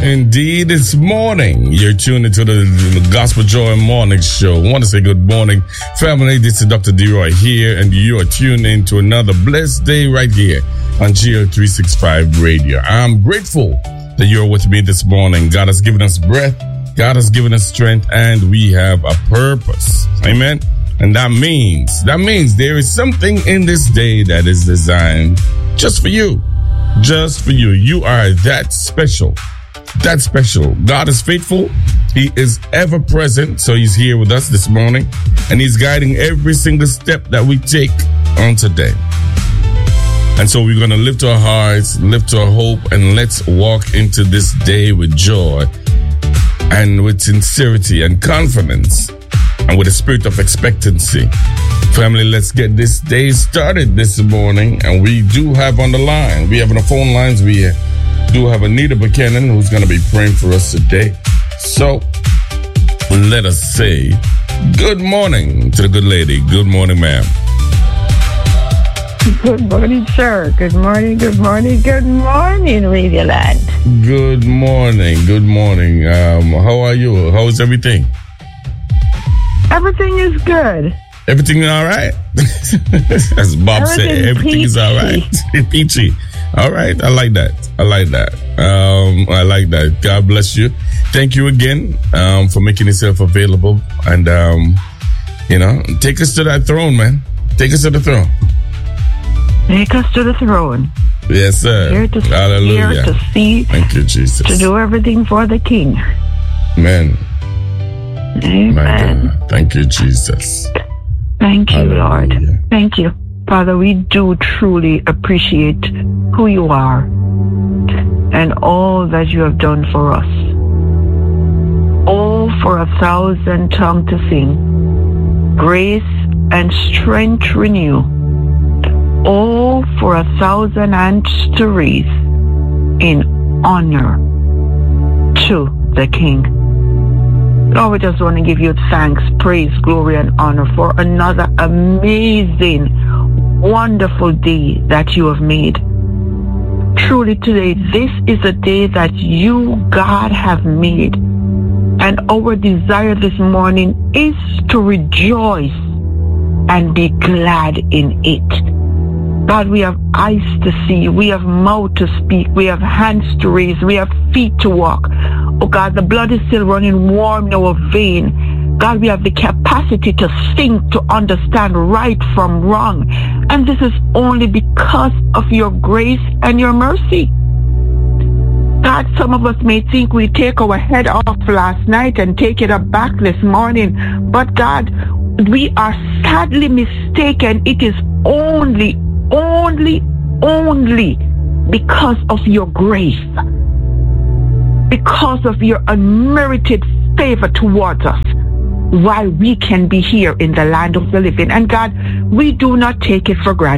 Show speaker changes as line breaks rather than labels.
Indeed, it's morning. You're tuned into the Gospel Joy Morning Show. I want to say good morning, family. This is Dr. D-Roy here, and you are tuned in to another blessed day right here on GO365 Radio. I'm grateful that you're with me this morning. God has given us breath, God has given us strength, and we have a purpose. Amen. And that means there is something in this day that is designed just for you. Just for you. You are that special. That special. God is faithful. He is ever present. So he's here with us this morning, and he's guiding every single step that we take on today. And so we're going to lift our hearts, lift our hope, and let's walk into this day with joy and with sincerity and confidence and with a spirit of expectancy. Family, let's get this day started this morning. And we do have on the line, we have on the phone lines, we do have Anita Buchanan who's going to be praying for us today. So let us say good morning to the good lady. Good morning, ma'am.
Good morning, sir. Good morning, good morning, good morning, Radio Land.
Good morning, good morning. How are you? How is everything?
Everything is good.
Everything all right? As Bob said, everything is all right. Peachy. All right. I like that. I like that. God bless you. Thank you again for making yourself available. And, take us to that throne, man. Take us to the throne.
Take us to the throne.
Yes, sir. Hallelujah.
Here to see.
Thank you, Jesus.
To do everything for the King.
Amen.
Amen.
My God. Thank you, Jesus.
Thank you,
Hallelujah.
Lord. Thank you. Father, we do truly appreciate who you are and all that you have done for us. Oh, for 1,000 tongues to sing, grace and strength renew. Oh, for 1,000 hands to raise in honor to the King. Lord, we just want to give you thanks, praise, glory, and honor for another amazing, wonderful day that you have made. Truly today, this is a day that you, God, have made. And our desire this morning is to rejoice and be glad in it. God, we have eyes to see, we have mouth to speak, we have hands to raise, we have feet to walk. Oh God, the blood is still running warm in our vein. God, we have the capacity to think, to understand right from wrong. And this is only because of your grace and your mercy. God, some of us may think we take our head off last night and take it up back this morning. But God, we are sadly mistaken. It is only because of your grace. Because of your unmerited favor towards us, why we can be here in the land of the living. And God, we do not take it for granted.